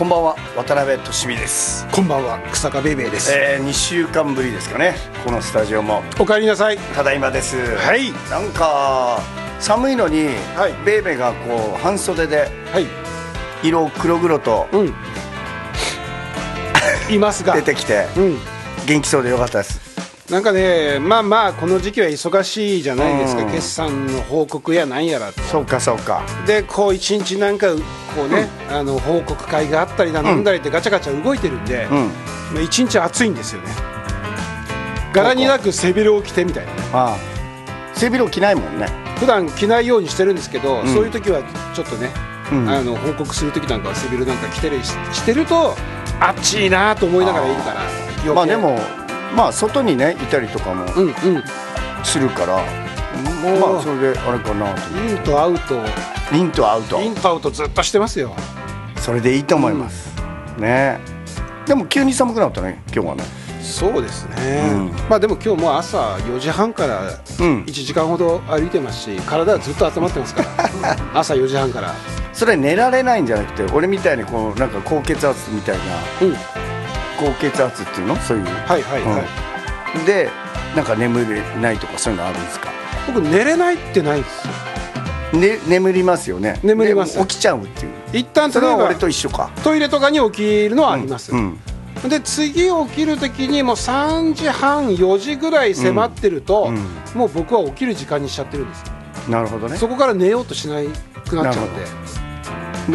こんばんは、渡辺俊美です。 こんばんは、草加ベイベーです。 2週間ぶりですかね、このスタジオも。 お帰りなさい。 ただいまです。 はい。 なんか寒いのに、 はい、 ベイベーがこう半袖で、 はい、 色黒々と、 いますが出てきて、元気そうでよかったです。 なんかね、まあまあこの時期は忙しいじゃないですか、決算の報告やなんやらと。 そうかそうか。 でこう一日なんかこうね、報告会があったりだなんだりってガチャガチャ動いてるんで、まあ一日暑いんですよね。柄になく背広を着てみたいなね。 ああ、背広着ないもんね。 普段着ないようにしてるんですけど、そういう時はちょっとね、報告する時なんかは背広なんか着てるしてるとあっちいなと思いながらいるから。 まあでもまあ外にねいたりとかもするから、まあそれであれかなと。 インとアウトずっとしてますよ。 それでいいと思います、ね。でも急に寒くなったね、今日はね。 そうですね、まあでも今日も朝4時半から1時間ほど歩いてますし、体はずっと温まってますから朝4時半から。 それ寝られないんじゃなくて、俺みたいにこうなんか高血圧みたいな、高血圧っていうの、そういう、でなんか眠れないとかそういうのあるんですか？ 僕寝れないってないですよ。 眠りますよね。 眠ります。 起きちゃうっていう。 一旦それは俺と一緒か。 トイレとかに起きるのはあります、で次起きるときにもう3時半4時ぐらい迫ってると、もう僕は起きる時間にしちゃってるんです。 なるほどね。 そこから寝ようとしなくなっちゃうんで。